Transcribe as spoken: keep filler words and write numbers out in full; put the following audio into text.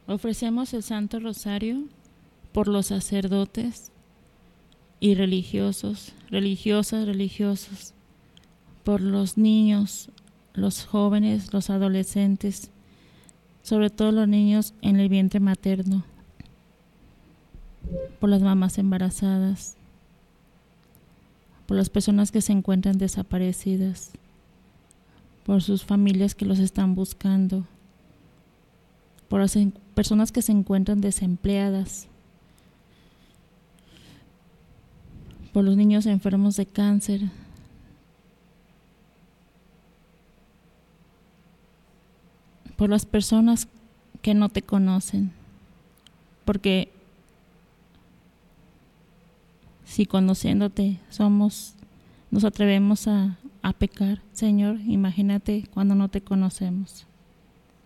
Ofrecemos el Santo Rosario por los sacerdotes y religiosos, religiosas, religiosos, por los niños, los jóvenes, los adolescentes, sobre todo los niños en el vientre materno, por las mamás embarazadas, por las personas que se encuentran desaparecidas, por sus familias que los están buscando, por las personas que se encuentran desempleadas, por los niños enfermos de cáncer, por las personas que no te conocen, porque si conociéndote somos, nos atrevemos a, a pecar, Señor, imagínate cuando no te conocemos.